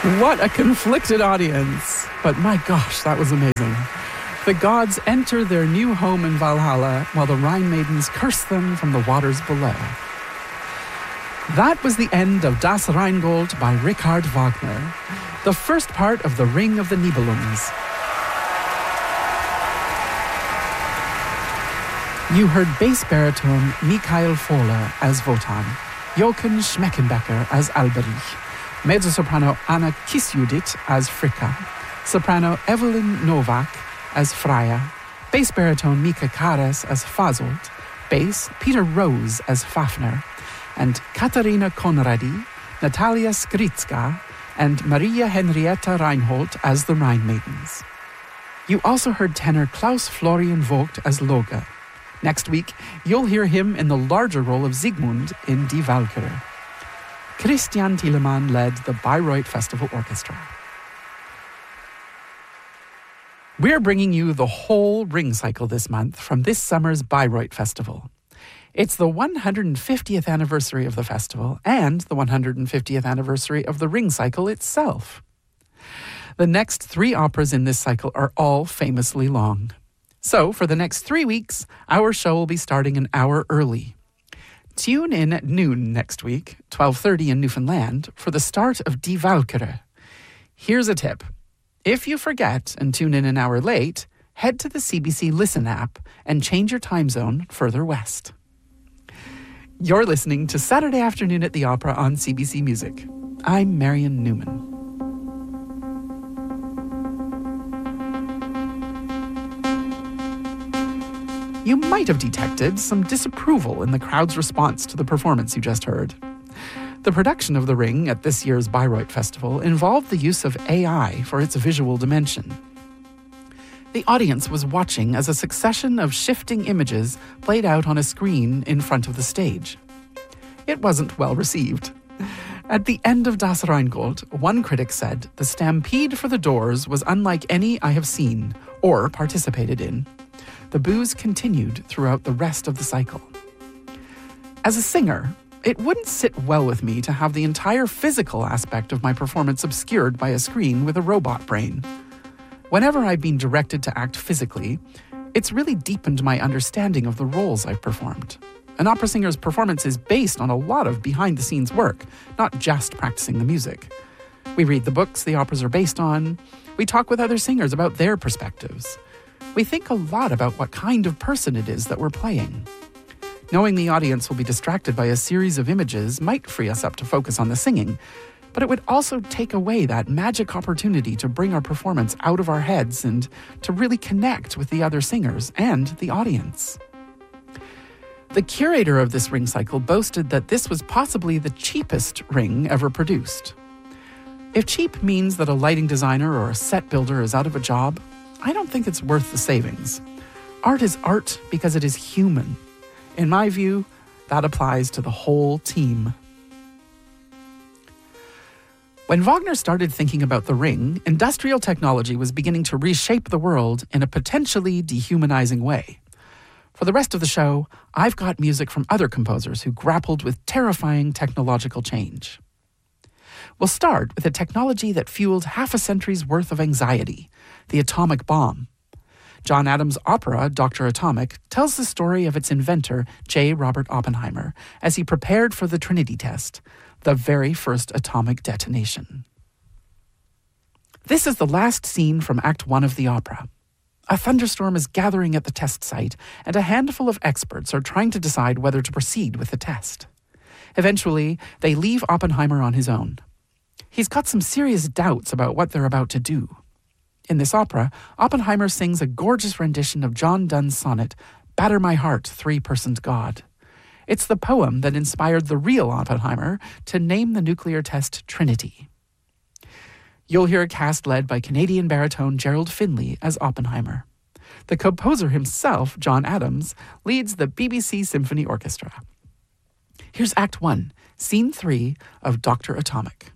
What a conflicted audience. But my gosh, that was amazing. The gods enter their new home in Valhalla while the Rhine maidens curse them from the waters below. That was the end of Das Rheingold by Richard Wagner, the first part of The Ring of the Nibelungs. You heard bass baritone Michael Fohler as Wotan, Jochen Schmeckenbecker as Alberich, mezzo-soprano Anna Kisjudit as Fricka, soprano Evelyn Novak as Freya, bass baritone Mika Kares as Fasolt, bass Peter Rose as Fafner, and Katarina Konradi, Natalia Skritska, and Maria Henrietta Reinhold as the Rhine Maidens. You also heard tenor Klaus Florian Vogt as Loge. Next week, you'll hear him in the larger role of Siegmund in Die Walküre. Christian Thielemann led the Bayreuth Festival Orchestra. We're bringing you the whole Ring Cycle this month from this summer's Bayreuth Festival. It's the 150th anniversary of the festival and the 150th anniversary of the Ring Cycle itself. The next 3 operas in this cycle are all famously long. So, for the next 3 weeks, our show will be starting an hour early. Tune in at noon next week, 12:30 in Newfoundland, for the start of Die Walküre. Here's a tip. If you forget and tune in an hour late, head to the CBC Listen app and change your time zone further west. You're listening to Saturday Afternoon at the Opera on CBC Music. I'm Marion Newman. You might have detected some disapproval in the crowd's response to the performance you just heard. The production of The Ring at this year's Bayreuth Festival involved the use of AI for its visual dimension. The audience was watching as a succession of shifting images played out on a screen in front of the stage. It wasn't well received. At the end of Das Rheingold, one critic said, "The stampede for the doors was unlike any I have seen or participated in." The boos continued throughout the rest of the cycle. As a singer, it wouldn't sit well with me to have the entire physical aspect of my performance obscured by a screen with a robot brain. Whenever I've been directed to act physically, it's really deepened my understanding of the roles I've performed. An opera singer's performance is based on a lot of behind-the-scenes work, not just practicing the music. We read the books the operas are based on. We talk with other singers about their perspectives. We think a lot about what kind of person it is that we're playing. Knowing the audience will be distracted by a series of images might free us up to focus on the singing, but it would also take away that magic opportunity to bring our performance out of our heads and to really connect with the other singers and the audience. The curator of this Ring Cycle boasted that this was possibly the cheapest ring ever produced. If cheap means that a lighting designer or a set builder is out of a job, I don't think it's worth the savings. Art is art because it is human. In my view, that applies to the whole team. When Wagner started thinking about The Ring, industrial technology was beginning to reshape the world in a potentially dehumanizing way. For the rest of the show, I've got music from other composers who grappled with terrifying technological change. We'll start with a technology that fueled half a century's worth of anxiety, the atomic bomb. John Adams' opera, Dr. Atomic, tells the story of its inventor, J. Robert Oppenheimer, as he prepared for the Trinity test, the very first atomic detonation. This is the last scene from Act 1 of the opera. A thunderstorm is gathering at the test site, and a handful of experts are trying to decide whether to proceed with the test. Eventually, they leave Oppenheimer on his own. He's got some serious doubts about what they're about to do. In this opera, Oppenheimer sings a gorgeous rendition of John Donne's sonnet, "Batter My Heart, Three-Personed God." It's the poem that inspired the real Oppenheimer to name the nuclear test Trinity. You'll hear a cast led by Canadian baritone Gerald Finley as Oppenheimer. The composer himself, John Adams, leads the BBC Symphony Orchestra. Here's Act 1, Scene 3 of Dr. Atomic.